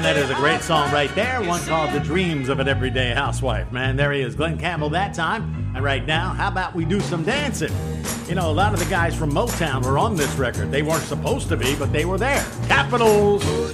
That is a great song right there, one called The Dreams of an Everyday Housewife. Man, there he is, Glenn Campbell that time. And right now, how about we do some dancing? You know, a lot of the guys from Motown were on this record. They weren't supposed to be, but they were there. Capitals!